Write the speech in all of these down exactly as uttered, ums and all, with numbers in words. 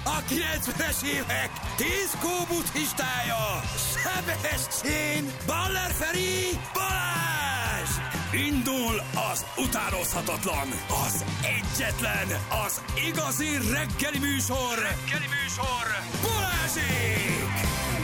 a kilencvenes évek diszkó buddhistája, Sebestyén, Baller Feri, Balázs! Indul az utánozhatatlan, az egyetlen, az igazi reggeli műsor, reggeli műsor, Balázsék!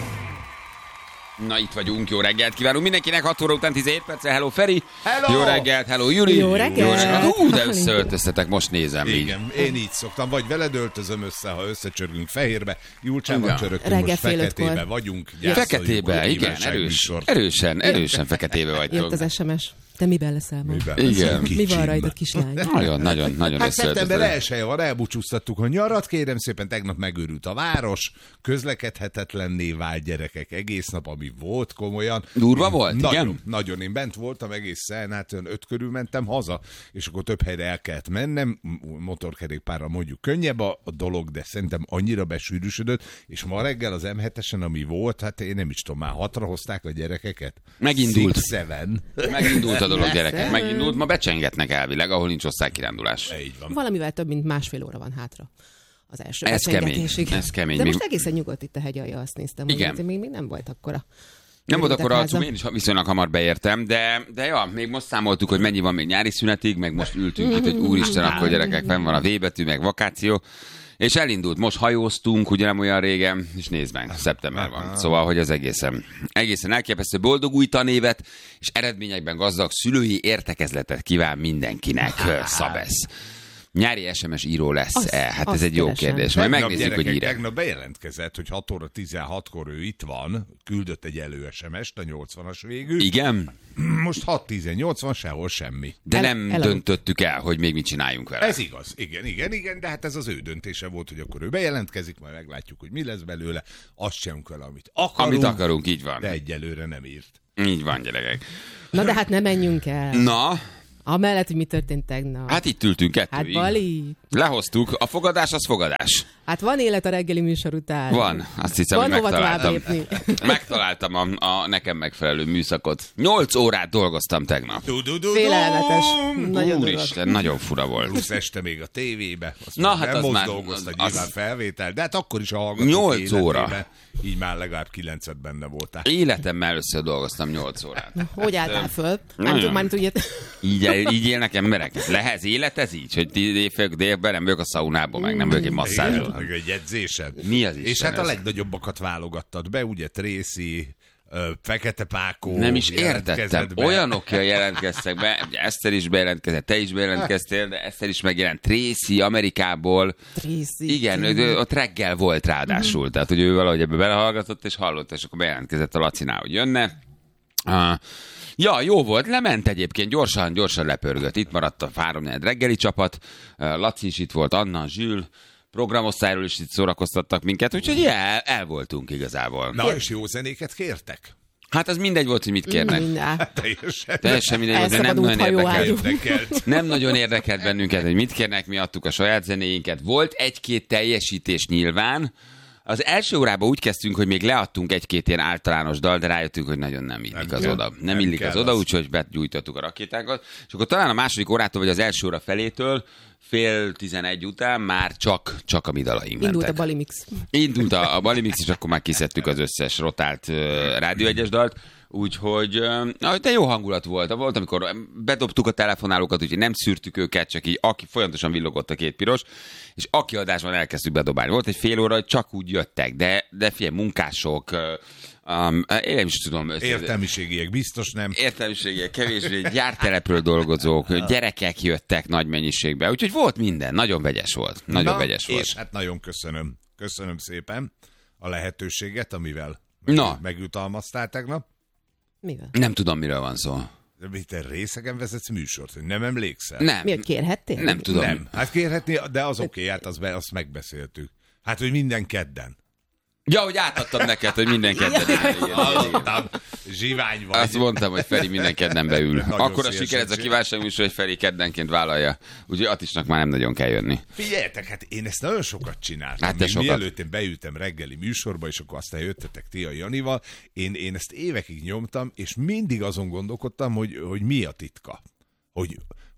Na, itt vagyunk, jó reggelt kívánunk mindenkinek, hat óra után tizenhét perccel, hello Feri, hello. Jó reggelt, hello Juri, jó reggelt, jó reggelt. Hú, de összeöltöztetek, most nézem. Igen, így. Én így szoktam, vagy veled öltözöm össze, ha összecsörgünk fehérbe, Julcsában csörögtünk, most feketébe vagyunk. Feketébe, igen, erős, erősen, erősen feketébe vagytok. Jött az es em es. Te miben leszel ma? Miben igen. Mi van rajtad, kislány? Nagyon, nagyon, nagyon hát összeöltöztetek. szeptember elsője van, elbúcsúztattuk a nyarat, kérem szépen, tegnap megőrült a város, közlekedhetetlenné vált gyerekek egész nap, ami volt komolyan. Durva volt, nagyon, igen? Nagyon, én bent voltam egészen, hát olyan öt körül mentem haza, és akkor több helyre el kellett mennem, motorkerékpárral mondjuk könnyebb a, a dolog, de szerintem annyira besűrűsödött, és ma reggel az em hetesen, ami volt, hát én nem is tudom, már hatra hozták a gyerekeket. Megindult. Six, seven. Megindult a dolog, gyerekek, megindult, ma becsengetnek elvileg, ahol nincs osztálykirándulás. Így van. Valamivel több, mint másfél óra van hátra. Az első Ez kemény, ez kemény. De most egészen nyugodt itt a hegyalja, azt néztem. Igen. Még, még nem volt akkora. Nem volt akkor arcum, én is viszonylag hamar beértem, de, de ja, még most számoltuk, hogy mennyi van még nyári szünetig, meg most ültünk itt, hogy úristen, akkor gyerekek, fenn van a V betű, meg vakáció, és elindult. Most hajóztunk, ugye nem olyan régen, és nézd meg, szeptember van. Szóval, hogy az egészen, egészen elképesztő, boldog új tanévet, és eredményekben gazdag szülői értekezletet kíván mindenkinek, Szabesz. Nyári es em es író lesz-e? Hát ez egy jó keresen. kérdés. Majd Tegnap, megnézzük, hogy ír. Tegnap bejelentkezett, hogy hat óra tizenhatkor ő itt van, küldött egy elő es em est, a nyolcvanas végű. Igen? Most hat tizennyolc van, sehol semmi. De El- nem el- döntöttük el, hogy még mit csináljunk vele. Ez igaz, igen, igen, igen, de hát ez az ő döntése volt, hogy akkor ő bejelentkezik, majd meglátjuk, hogy mi lesz belőle, azt sem kell, amit akarunk. Amit akarunk, így van. De egyelőre nem írt. Így van, gyerekek. Na de hát ne menjünk el. Na, Amellett, hogy mi történt tegnap. hát itt ültünk Hát kettőig. Bali. Lehoztuk. A fogadás az fogadás. Hát van élet a reggeli műsor után. Van. Azt hiszem, Van hogy hova tovább megtaláltam. lépni. Megtaláltam a, a nekem megfelelő műszakot. Nyolc órát dolgoztam tegnap. Félelmetes. Nagyon durva. Úristen, nagyon fura volt. Plusz este még a tévébe. Azt Na, már hát nem az most már- dolgozta az- nyilván az- felvétel, de hát akkor is a hallgatók Nyolc életébe, óra. Így már legalább kilencet benne voltál. Életemben először dolgoztam nyolc órát. Hogy álltál föl? Nem Nagyon. tudom, már ugye... Így, így élnek emberek. Lehet élet ez így? Hogy délfők délben nem vagyok a szaunában, meg nem vagyok egy masszázson. Meg egy edzésed. Mi az Isten És hát a ez? legnagyobbakat válogattad be, ugye Tracy, ö, Fekete Pákó. Nem is jelentkezett értettem. be. Olyanok jelentkeztek be, ugye Eszter is bejelentkezett, te is bejelentkeztél, de Eszter is megjelent. Tracy Amerikából. Tracy. Igen, ő- ott reggel volt ráadásul, tehát hogy ő valahogy ebbe belehallgatott és hallott, és akkor bejelentkezett a Lacinál, hogy jönne. Uh, ja, jó volt, lement egyébként, gyorsan, gyorsan lepörgött. Itt maradt a háromnegyed reggeli csapat, uh, Laci is itt volt, Anna, Zsül, programosztályról is itt szórakoztattak minket, úgyhogy el, el voltunk igazából. Na, és jó zenéket kértek? Hát az mindegy volt, hogy mit kérnek. Minden. Teljesen. Teljesen mindegy volt, de nem Elszabadult nagyon hajóágyú. érdekelt. Érdekelt. Nem nagyon érdekelt bennünket, hogy mit kérnek, mi adtuk a saját zenéinket. Volt egy-két teljesítés nyilván. Az első órában úgy kezdtünk, hogy még leadtunk egy-két ilyen általános dal, de rájöttünk, hogy nagyon nem illik Nem az kell. oda. Nem, Nem illik kell az oda, az. úgyhogy begyújtottuk a rakétákat. És akkor talán a második órától, vagy az első óra felétől, fél tizenegy után már csak, csak a mi dalaink Indult a mentek. Bali Mix. Indult a, a Balimix, és akkor már kiszedtük az összes rotált uh, Rádió egyes dalt. Úgyhogy, uh, de jó hangulat volt. Volt, amikor bedobtuk a telefonálókat, úgyhogy nem szűrtük őket, csak így, aki folyamatosan villogott a két piros, és aki adásban elkezdtük bedobálni. Volt egy fél óra, hogy csak úgy jöttek, de, de figyelj, munkások, uh, um, én nem is tudom. Értelmiségiek biztos nem. Értelmiségiek, kevésbé gyártelepről dolgozók, gyerekek jöttek nagy mennyiségben, úgyhogy volt minden, nagyon vegyes volt. Nagyon Na, vegyes volt. és hát nagyon köszönöm. Köszönöm szépen a lehetőséget, amivel Na. megjutalmaztál tegnap. Mivel? Nem tudom, miről van szó. De mit, te részegen vezetsz műsort, hogy nem emlékszel? Nem. Mi, hogy kérhettél? Nem tudom. Nem. Hát kérhetni, de az oké, okay, hát azt, be, azt megbeszéltük. Hát, hogy minden kedden. Ja, hogy átadtam neked, hogy minden kedden. Hallottam, zsivány vagy. Azt mondtam, hogy Feri minden kedden beül. Nagyon Akkor a szívesen siker ez a csinál. kívánságműsor, hogy Feri keddenként vállalja. Úgyhogy Attisnak már nem nagyon kell jönni. Figyeljetek, hát én ezt nagyon sokat csináltam. Hát te Még sokat. mielőtt én beültem reggeli műsorba, és akkor aztán jöttetek ti a Janival, én, én ezt évekig nyomtam, és mindig azon gondolkodtam, hogy, hogy mi a titka. Hogy,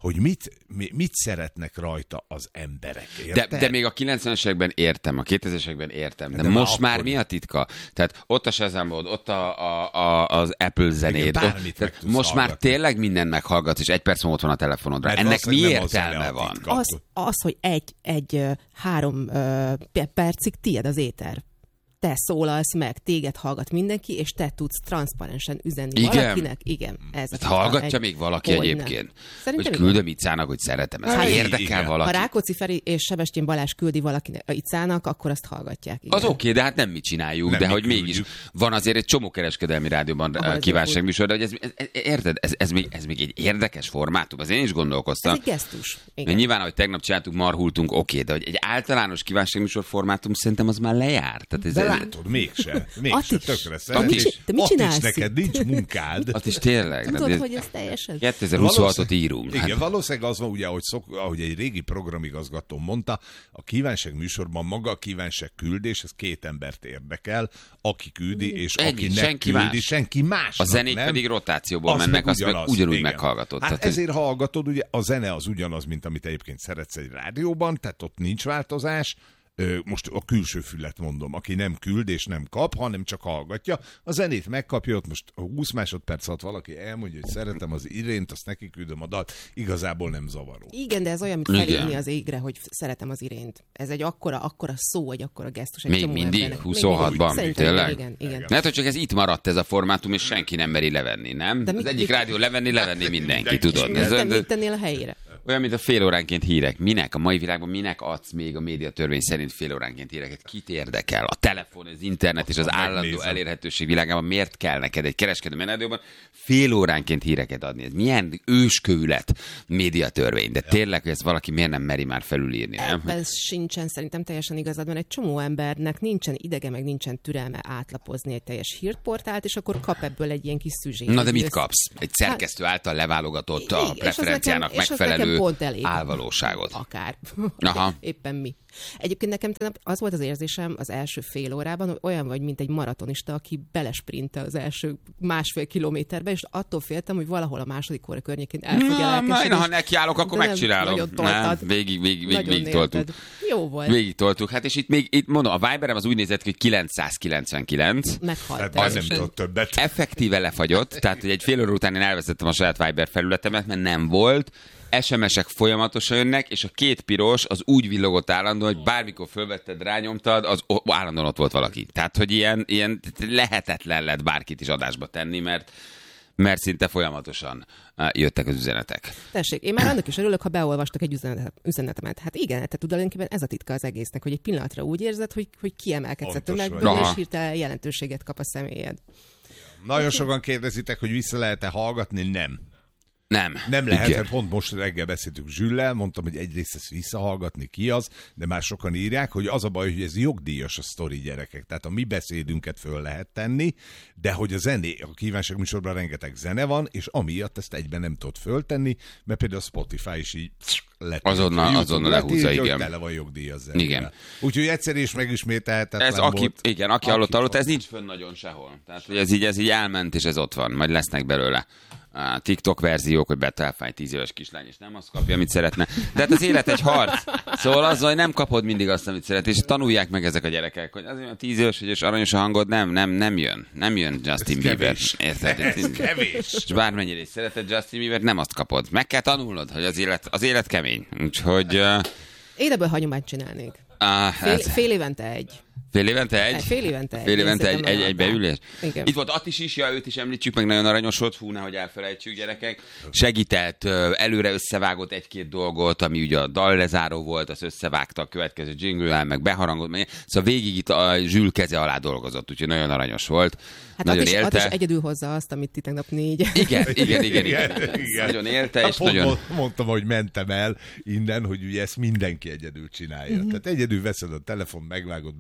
hogy mit, mit szeretnek rajta az emberek. De, de még a kilencvenesekben értem, a kétezresekben értem, de, de most már már mi a titka? Tehát ott a Shazamod, ott a, a, a, az Apple zenéd, igen, ott, tehát most hallgatni. Már tényleg mindent meghallgatsz, és egy perc múlva ott van a telefonodra. Mert ennek mi értelme az van? Az, az, hogy egy, egy uh, három uh, percig tied az éter. Te szólalsz meg, téged hallgat mindenki, és te tudsz transzparensen üzenni igen. valakinek. Igen. Ez hát hallgatja egy... még valaki Hogyne. Egyébként? Szerintem hogy küldöm Icának, hogy szeretem. Ez hát, érdekel igen. valaki. Ha Rákóczi Feri és Sebestyén Balázs küldi valakinek Icának, akkor azt hallgatják. Igen. Az oké, okay, de hát nem mi csináljuk, nem de mi hogy küldjük. mégis van azért egy csomó kereskedelmi rádióban kívánságműsor, de hogy ez, ez, ez, érted, ez, ez, még, ez még egy érdekes formátum, az én is gondolkoztam. Ez egy gesztus. Igen. Nyilván, ahogy tegnap csináltuk, marhultunk, oké, okay, de hogy egy általános kívánságműsor formátum szerintem az már lejárt. Tehát ez de egy... látod, mégse. Mégse, Attis. tökre Attis. szeretnék. Te mit Attis, csinálsz neked itt? nincs munkád. Az is tényleg. Tudod, ez... hogy ez teljesen... kétezer-huszonhatot írunk. Igen, Hát. valószínűleg az van, ugye, ahogy, szok, ahogy egy régi programigazgató mondta, a kívánság műsorban maga a kívánság küldés, ez két embert érdekel, aki küldi, és Ennyi, aki nem senki küldi, más. senki más. A zenék nem? pedig rotációból Az mennek, meg azt meg ugyanaz, ugyanúgy igen. meghallgatod. Hát Tehát ezért hallgatod, ugye a zene az ugyanaz, mint amit egyébként szeretsz egy rádióban, tehát ott nincs változás. Most a külső fület mondom, aki nem küld és nem kap, hanem csak hallgatja. A zenét megkapja, ott most húsz másodperc alatt valaki elmondja, hogy szeretem az Irént, azt neki küldöm a dalt, igazából nem zavaró. Igen, de ez olyan, mint felírni az égre, hogy szeretem az Irént. Ez egy akkora, akkora szó, egy akkora gesztus. Egy még csomó mindig? embernek. huszonhatban? Szerintem Tényleg? Igen, igen. Lehet, hogy csak ez itt maradt ez a formátum, és senki nem meri levenni, nem? De az mit- egyik mit- rádió levenni, levenni mindenki, Mindenki. tudod. Ez, Te mit tennél a helyére? olyan, mint a fél óránként hírek. Minek? A mai világban minek adsz még a médiatörvény szerint fél óránként híreket? Kit érdekel? A telefon, az internet és az Ha állandó megnézem. elérhetőség világában miért kell neked egy kereskedő rádióban fél óránként híreket adni? Ez milyen őskövület médiatörvény? De tényleg, hogy ezt valaki miért nem meri már felülírni, nem? Ebben sincsen szerintem teljesen igazad, mert egy csomó embernek nincsen idege, meg nincsen türelme átlapozni egy teljes hírportált, és akkor kap ebből egy ilyen kis szüzsét. Na de mit Össz- kapsz? Egy szerkesztő által leválogatott Igen, a és az preferenciának nekem- és az megfelelő nekem pont elég. álvalóságot. Akár. Aha. Éppen mi. Egyébként nekem tegnap az volt az érzésem az első fél órában, hogy olyan vagy, mint egy maratonista, aki belesprintel az első másfél kilométerbe, és attól féltem, hogy valahol a második óra környékén el fog Na, elkezdeni. na, ha nekiállok, akkor De nem, megcsinálom. nagyon toltad. Nem, végig, végig, végig, Nagyon végig toltuk. érted. Jó volt. Végig toltuk. Hát és itt még, itt mondom, a Viberem az úgy nézett ki, hogy kilencszázkilencvenkilenc. Meghalt. Tehát az nem teljesen. tudott többet. Effektíve lefagyott, tehát hogy egy fél óra után én elvesztettem a saját Viber felületemet, mert nem volt. es em esek folyamatosan jönnek, és a két piros az úgy villogott állandóan, hogy bármikor fölvetted, rányomtad, az o- állandóan ott volt valaki. Tehát, hogy ilyen, ilyen lehetetlen lett bárkit is adásba tenni, mert, mert szinte folyamatosan uh, jöttek az üzenetek. Tessék, én már annak is örülök, ha beolvastak egy üzenetet, üzenetemet. Hát igen, te tulajdonképpen ez a titka az egésznek, hogy egy pillanatra úgy érzed, hogy, hogy kiemelkedsz a Pontos vagy. tömegből, és Aha. hirtelen jelentőséget kap a személyed. Nagyon sokan kérdezitek, hogy vissza lehet-e hallgatni, nem. Nem. Nem lehet, Igen. mert pont most reggel beszéltük Zsüllel, mondtam, hogy egyrészt ezt visszahallgatni, ki az, de már sokan írják, hogy az a baj, hogy ez jogdíjas a sztori, gyerekek. Tehát a mi beszédünket föl lehet tenni, de hogy a zené, a kívánság műsorban rengeteg zene van, és amiatt ezt egyben nem tudod föltenni, mert például a Spotify is így letiltja. Azonnal- YouTube azonnal letiltja, lehúzza, hogy igen. Tele van jogdíjas zenével. Igen. Úgyhogy egyszer is megismételhetetlen Ez aki, volt. igen, aki hallott, hallott, ez nincs fönn nagyon sehol. Tehát, hogy ez így, ez így elment, és ez ott van. Majd lesznek belőle a TikTok verziók, hogy betelfáj tíz éves kislány, és nem azt kapja, amit szeretne. De hát az élet egy harc. Szóval azzal, hogy nem kapod mindig azt, amit szeret, és tanulják meg ezek a gyerekek, hogy azért a tíz éves, hogy és aranyos a hangod, nem, nem, nem jön. Nem jön Justin Ez Bieber. kevés. Érted? Ez kevés. És bármennyire is szereted Justin Bieber, nem azt kapod. Meg kell tanulnod, hogy az élet, az élet kemény. Úgyhogy... Uh, Én ebből hagyományt csinálnék. uh, Fél, ez... fél évente egy. Fél évente egy? Fél évente egy. Fél évente egy, Én egy, egy szerintem beülés? Igen. Itt volt Attis is, ja, őt is említsük, meg nagyon aranyos volt, fú, nehogy elfelejtsük, gyerekek. Segített, ö, előre összevágott egy-két dolgot, ami ugye a dallezáró volt, az összevágta a következő jingle-el, meg beharangolt, meg... szóval végig itt a Zsül keze alá dolgozott, úgyhogy nagyon aranyos volt. Hát nagyon Attis, élte. Attis egyedül hozza azt, amit ti tegnap négy. Igen, igen, igen, igen. Igen, igen. Nagyon élte, Hát és pont nagyon... mo- mondtam, hogy mentem el innen, hogy ugye ezt mindenki egyedül csinálja. Mhm. Uh-huh. Tehát egyedül veszed a telefon, megvágod, berakod,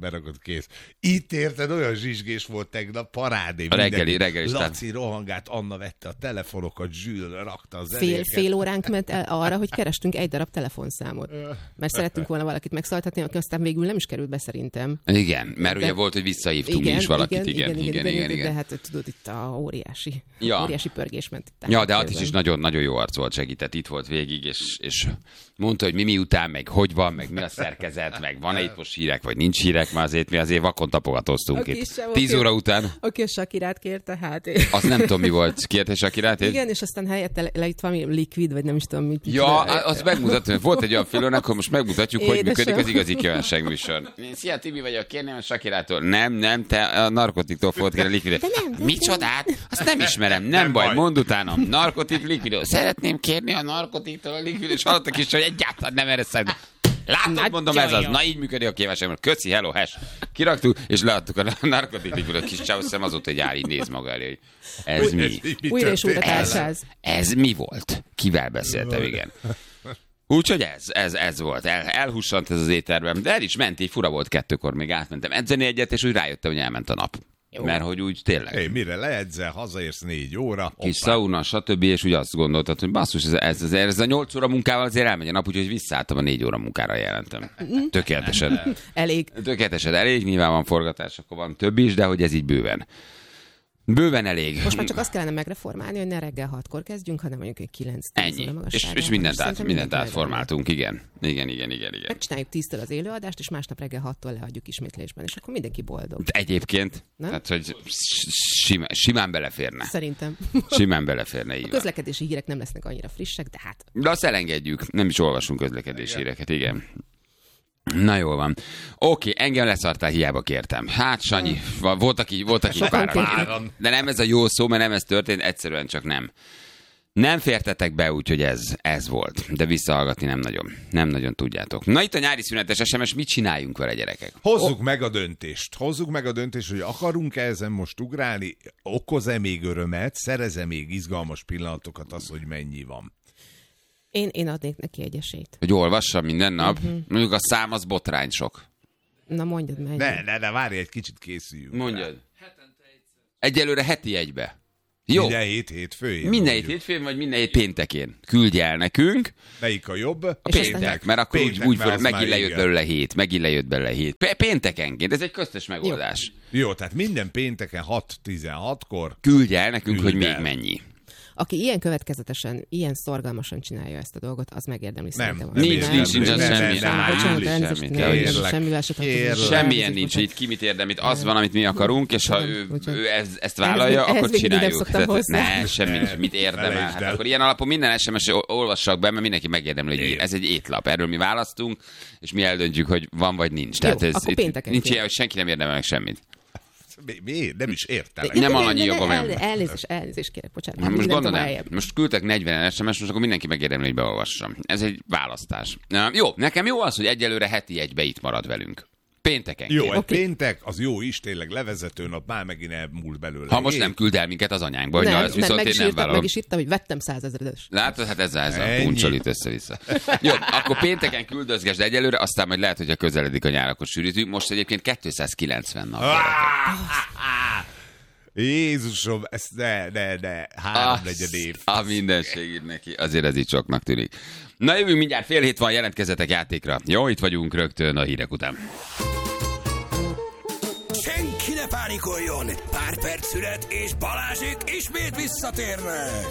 kész. Itt érted, olyan zsizsgés volt tegnap, parádé. A reggeli, reggeli. Laci rohangált, Anna vette a telefonokat, Zsül rakta a fél, fél óránk ment el arra, hogy kerestünk egy darab telefonszámot. Mert szerettünk volna valakit megszólaltatni, aki aztán végül nem is került be szerintem. Igen, mert de, ugye volt, hogy visszahívtunk igen, mi is valakit. Igen, igen, igen, igen, igen, igen, igen. De hát tudod, itt a óriási, ja. óriási pörgés ment. Ja, de Attis is nagyon-nagyon jó arc volt, segített, itt volt végig, és, és mondta, hogy mi miután, meg hogy van, meg mi a szerkezet, meg van-e itt most hírek, vagy nincs hírek, mert azért mi azért vakon tapogatóztunk okay, itt. Sem, Tíz okay. óra után. Oké, okay, Sakirát kérte, hát. Azt nem tudom, mi volt. Kérte Sakirát? Igen, és aztán helyette le itt valami likvid, vagy nem is tudom, mit. Ja, azt megmutatja, volt egy olyan fél óra, akkor most megmutatjuk, Édesem. Hogy működik az igazi kívánság műsor. Szia, Tibi vagyok, kérném a Sakirától. Nem, nem, te a narkotiktól fogod kérni likvidot. Micsodát? Azt nem ismerem, nem, nem baj, mondd utána. Narkotik likvidot. Szeretném kérni a narkotiktól a likvidot, és hallottak is, hogy egyáltalán nem erre szerint. Látod, mondom, ez az. Na így működik a kívánság. Köszi, hello, hash. Kiraktuk, és leadtuk a narkotik likvidot. Kis csáv, szem azóta, hogy áll, így néz maga elé. Ez mi? Újra és újra társáz. Ez mi volt? Kivel beszéltem, igen. Úgyhogy ez, ez, ez volt. El, elhussant ez az étterben. De el is ment, így fura volt kettőkor, még átmentem edzeni egyet, és úgy rájöttem, hogy elment a nap. Jó. Mert hogy úgy tényleg. Hey, mire leedzel, hazaérsz négy óra. Kis szauna, stb. És úgy azt gondoltad, hogy basszus, ez, ez, ez, ez a nyolc óra munkával azért elmegy a nap, úgyhogy visszaálltam a négy óra munkára jelentem. Tökéletesen. Elég. Tökéletesen elég, nyilván van forgatás, akkor van több is, de hogy ez így bőven. Bőven elég. Most már csak azt kellene megreformálni, hogy ne reggel hatkor kezdjünk, hanem mondjuk egy kilenc tíz Ennyi. És, és mindent, át, mindent átformáltunk, igen. Igen, igen, igen, igen. Megcsináljuk tíztől az élőadást, és másnap reggel hattól leadjuk ismétlésben, és akkor mindenki boldog. De egyébként, nem? Tehát, hogy simán, simán beleférne. Szerintem. Simán beleférne, így a közlekedési hírek nem lesznek annyira frissek, de hát... De azt elengedjük, nem is olvasunk közlekedési igen. híreket, igen. Na jól van. Oké, engem leszartál, hiába kértem. Hát, Sanyi, voltak így, voltak így páran. De nem ez a jó szó, mert nem ez történt, egyszerűen csak nem. Nem fértetek be, úgyhogy ez, ez volt. De visszahallgatni nem nagyon. Nem nagyon tudjátok. Na itt a nyári szünetes es em es, mit csináljunk vele, gyerekek? Hozzuk oh. meg a döntést. Hozzuk meg a döntést, hogy akarunk-e ezen most ugrálni, okoz-e még örömet, szerez-e még izgalmas pillanatokat az, hogy mennyi van. Én, én adnék neki egy esélyt. Hogy olvassam minden nap? Uh-huh. Mondjuk a szám az botrány sok. Na mondjad meg. Ne, ne, ne, várj, egy kicsit készüljünk. Mondjad. Egyelőre heti egybe. Jó. Minden hét hétfőjén. Minden hét hétfőjén, vagy minden hét péntekén. Küldj el nekünk. Melyik a jobb? A péntek, mert akkor péntek, úgy, úgy megint lejött belőle hét. Megint lejött belőle hét. Péntekenként, ez egy köztes megoldás. Jó, Jó tehát minden pénteken hat tizenhatkor. Küldj el nekünk, Küldj hogy el. Még mennyi. Aki ilyen következetesen, ilyen szorgalmasan csinálja ezt a dolgot, az megérdemli szerintem. Nem, nincs, nincs, nincs, semmi. Semmilyen nincs, itt ki mit érdem, itt az van, amit mi akarunk, és ha ő, ő ezt vállalja, akkor csináljuk. Ne, semmi nincs, mit érdemel. Hát akkor ilyen alapon minden es em es olvassak be, mert mindenki megérdemli, hogy ez egy étlap. Erről mi választunk, és mi eldöntjük, hogy van vagy nincs. Tehát ez nincs ilyen, hogy senki nem érdemel meg semmit. Mi, mi? Nem is értem. Nem de, annyi jogom. El, elnézést, elnézést kérek, bocsánat. Hát most gondolod, most küldtek negyven es em es, most akkor mindenki megérdemli, hogy beolvassam. Ez egy választás. Na, jó, nekem jó az, hogy egyelőre heti egybe itt marad velünk. Pénteken. Jó, egy okay. péntek, az jó is, tényleg levezető nap, már megint elmúlt belőle. Ha most nem küld el minket az anyánkba, hogy nem, na, ez viszont nem, én nem vállalom. Meg is írtam, hogy vettem százezeres. Látod, hát ez ez a puncsolit össze-vissza. Jó, akkor pénteken küldözgesd egyelőre, aztán majd lehet, hogy a közeledik a nyár, akkor sűrítünk. Most egyébként kétszázkilencven nap. Jézusom, ezt ne, ne, ne, három negyed év. A mindenség neki, azért ez így soknak tűnik. Na jövünk mindjárt, fél hét van, jelentkezzetek játékra. Jó, itt vagyunk rögtön a hírek után. Senki ne pánikoljon! Pár perc szület és Balázsék ismét visszatérnek!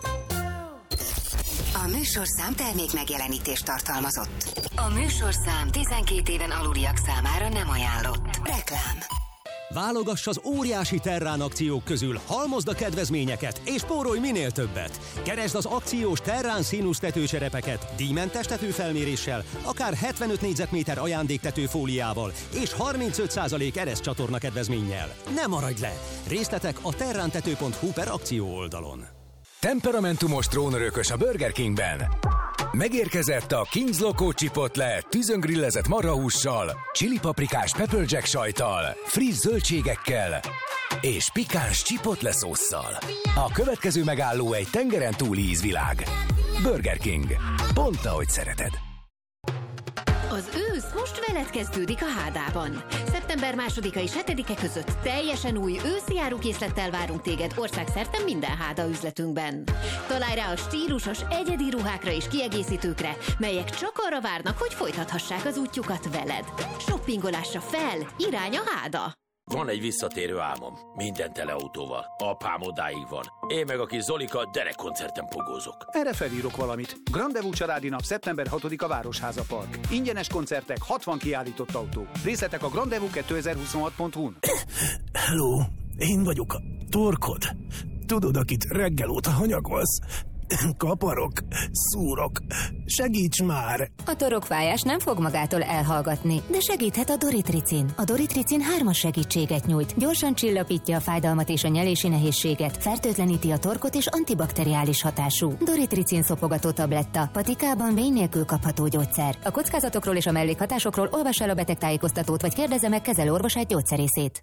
A műsorszám termék megjelenítést tartalmazott. A műsorszám tizenkét éven aluliak számára nem ajánlott. Reklám. Válogass az óriási Terrán akciók közül, halmozd a kedvezményeket, és spórolj minél többet. Keresd az akciós Terrán színusz tetőcserepeket, díjmentes tetőfelméréssel, akár hetvenöt négyzetméter ajándéktetőfóliával, és harmincöt százalék ereszcsatorna kedvezménnyel. Ne maradj le! Részletek a terrántető pont hu per akció oldalon. Temperamentumos trónörökös a Burger Kingben. Megérkezett a King's Loco Chipotle tűzöngrillezett marhahússal, chili-paprikás pepper jack sajttal, friss zöldségekkel és pikáns chipotle szósszal. A következő megálló egy tengeren túli ízvilág. Burger King. Pont ahogy szereted. Az ősz most veled kezdődik a Hádában. szeptember másodika és hetedike között teljesen új őszi árukészlettel várunk téged országszerte minden Háda üzletünkben. Találj rá a stílusos, egyedi ruhákra és kiegészítőkre, melyek csak arra várnak, hogy folytathassák az útjukat veled. Shoppingolásra fel, irány a Háda! Van egy visszatérő álmom. Minden tele autóval. Apám odáig van. Én meg a kis Zolika derekkoncerten pogózok. Erre felírok valamit. Grandevú családi nap szeptember hatodika Városháza Park. Ingyenes koncertek, hatvan kiállított autó. Részletek a grandevú kétezer-huszonhat pont hu-n. Hello, én vagyok a torkod. Tudod, akit reggel óta hanyagolsz? Kaparok, szúrok, segíts már! A torokfájás nem fog magától elhallgatni, de segíthet a Doritricin. A Doritricin hármas segítséget nyújt, gyorsan csillapítja a fájdalmat és a nyelési nehézséget, fertőtleníti a torkot és antibakteriális hatású. Doritricin szopogató tabletta, patikában vény nélkül kapható gyógyszer. A kockázatokról és a mellékhatásokról olvass el a betegtájékoztatót, vagy kérdezze meg kezelőorvosát gyógyszerészét.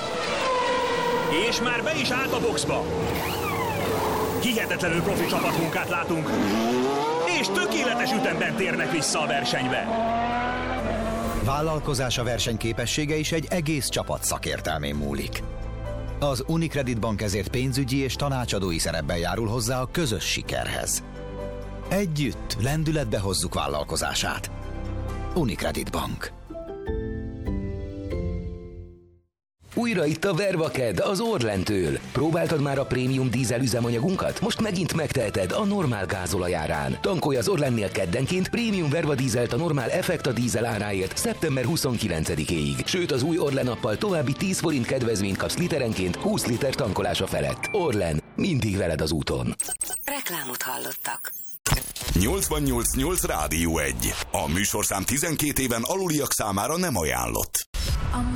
És már be is állt a boxba! Hihetetlenül profi csapatmunkát látunk, és tökéletes ütemben térnek vissza a versenybe. Vállalkozása versenyképessége is egy egész csapat szakértelmén múlik. Az Unicredit Bank ezért pénzügyi és tanácsadói szerepben járul hozzá a közös sikerhez. Együtt lendületbe hozzuk vállalkozását. Unicredit Bank. Újra itt a Vervaked az Orlentől. Próbáltad már a prémium dízel üzemanyagunkat? Most megint megteheted a normál gázolajárán. Tankolj az Orlennél keddenként prémium Verva dízelt a normál Effekta dízel áráért szeptember huszonkilencedikéig. Sőt, az új Orlen appal további tíz forint kedvezményt kapsz literenként húsz liter tankolása felett. Orlen, mindig veled az úton. Reklámot hallottak. nyolcvannyolc nyolc Rádió egy. A műsorszám tizenkét éven aluliak számára nem ajánlott.